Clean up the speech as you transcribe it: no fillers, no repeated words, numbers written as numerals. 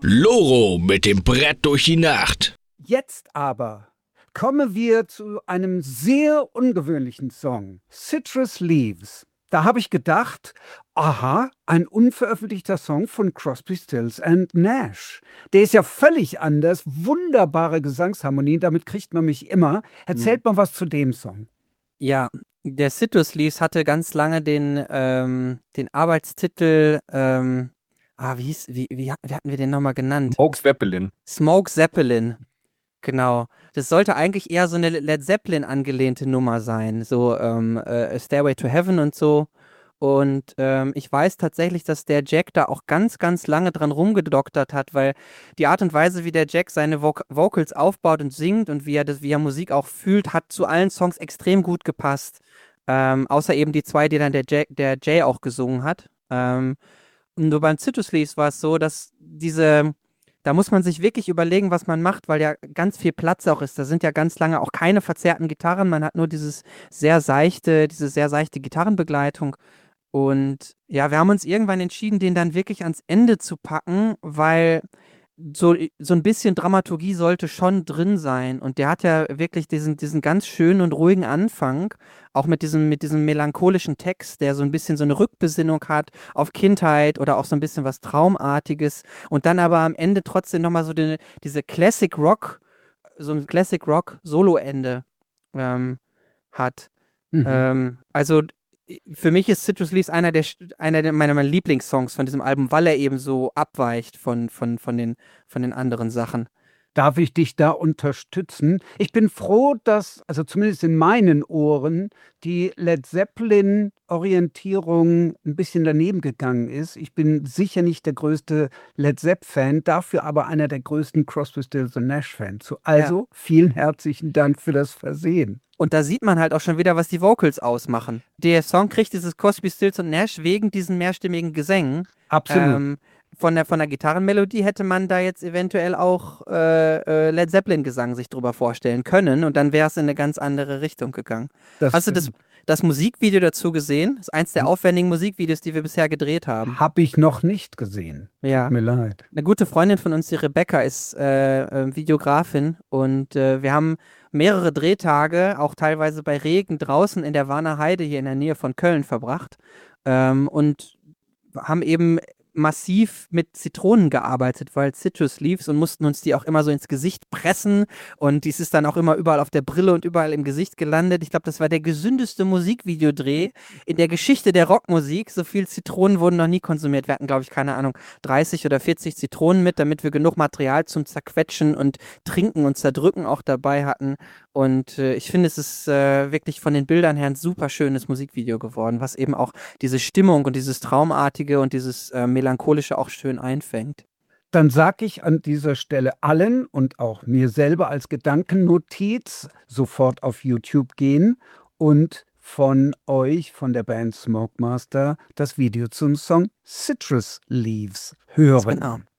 Loro mit dem Brett durch die Nacht. Jetzt aber kommen wir zu einem sehr ungewöhnlichen Song, Citrus Leaves. Da habe ich gedacht, aha, ein unveröffentlichter Song von Crosby, Stills and Nash. Der ist ja völlig anders, wunderbare Gesangsharmonien, damit kriegt man mich immer. Erzählt mal was zu dem Song. Ja, der Citrus Leaves hatte ganz lange den Arbeitstitel, wie hatten wir den nochmal genannt? Smoke Zeppelin. Smoke Zeppelin, genau. Das sollte eigentlich eher so eine Led Zeppelin angelehnte Nummer sein, so Stairway to Heaven und so. Und ich weiß tatsächlich, dass der Jack da auch ganz, ganz lange dran rumgedoktert hat, weil die Art und Weise, wie der Jack seine Vocals aufbaut und singt und wie er Musik auch fühlt, hat zu allen Songs extrem gut gepasst. Außer eben die zwei, die dann der Jay auch gesungen hat. Und nur beim Citrus Leaves war es so, dass da muss man sich wirklich überlegen, was man macht, weil ja ganz viel Platz auch ist. Da sind ja ganz lange auch keine verzerrten Gitarren. Man hat nur diese sehr seichte Gitarrenbegleitung. Und ja, wir haben uns irgendwann entschieden, den dann wirklich ans Ende zu packen, weil so ein bisschen Dramaturgie sollte schon drin sein. Und der hat ja wirklich diesen ganz schönen und ruhigen Anfang, auch mit diesem melancholischen Text, der so ein bisschen so eine Rückbesinnung hat auf Kindheit oder auch so ein bisschen was Traumartiges. Und dann aber am Ende trotzdem nochmal so diese Classic Rock, so ein Classic Rock Solo-Ende hat. Also für mich ist Citrus Leaves einer meiner Lieblingssongs von diesem Album, weil er eben so abweicht von den anderen Sachen. Darf ich dich da unterstützen? Ich bin froh, dass, also zumindest in meinen Ohren, die Led Zeppelin-Orientierung ein bisschen daneben gegangen ist. Ich bin sicher nicht der größte Led Zepp-Fan, dafür aber einer der größten Crosby, Stills und Nash-Fans. Also vielen herzlichen Dank für das Versehen. Und da sieht man halt auch schon wieder, was die Vocals ausmachen. Der Song kriegt dieses Crosby, Stills und Nash wegen diesen mehrstimmigen Gesängen. Absolut. Von der Gitarrenmelodie hätte man da jetzt eventuell auch Led Zeppelin-Gesang sich drüber vorstellen können und dann wäre es in eine ganz andere Richtung gegangen. Hast du das Musikvideo dazu gesehen? Das ist eins der aufwendigen Musikvideos, die wir bisher gedreht haben. Habe ich noch nicht gesehen. Ja. Tut mir leid. Eine gute Freundin von uns, die Rebecca, ist Videografin und wir haben mehrere Drehtage, auch teilweise bei Regen, draußen in der Warner Heide hier in der Nähe von Köln verbracht und haben eben massiv mit Zitronen gearbeitet, weil Citrus Leaves und mussten uns die auch immer so ins Gesicht pressen und dies ist dann auch immer überall auf der Brille und überall im Gesicht gelandet. Ich glaube, das war der gesündeste Musikvideodreh in der Geschichte der Rockmusik. So viel Zitronen wurden noch nie konsumiert. Wir hatten, glaube ich, keine Ahnung, 30 oder 40 Zitronen mit, damit wir genug Material zum Zerquetschen und Trinken und Zerdrücken auch dabei hatten. Und ich finde, es ist wirklich von den Bildern her ein super schönes Musikvideo geworden, was eben auch diese Stimmung und dieses Traumartige und dieses Melancholische auch schön einfängt. Dann sage ich an dieser Stelle allen und auch mir selber als Gedankennotiz sofort auf YouTube gehen und von euch, von der Band Smokemaster, das Video zum Song Citrus Leaves hören. Genau.